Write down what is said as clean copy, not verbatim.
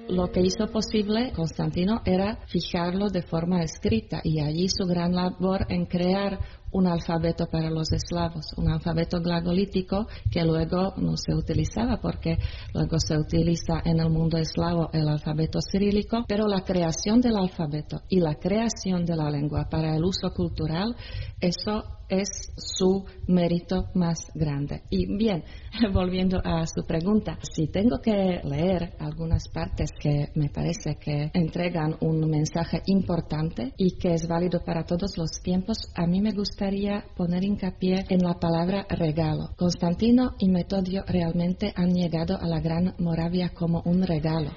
lo que hizo posible Constantino era fijarlo de forma escrita, y allí su gran labor en crear un alfabeto para los eslavos, un alfabeto glagolítico que luego no se utilizaba porque luego se utiliza en el mundo eslavo el alfabeto cirílico, pero la creación del alfabeto y la creación de la lengua para el uso cultural, eso es su mérito más grande. Y bien, volviendo a su pregunta, si tengo que leer algunas partes que me parece que entregan un mensaje importante y que es válido para todos los tiempos, a mí me gustaría poner hincapié en la palabra regalo. Constantino y Metodio realmente han llegado a la Gran Moravia como un regalo.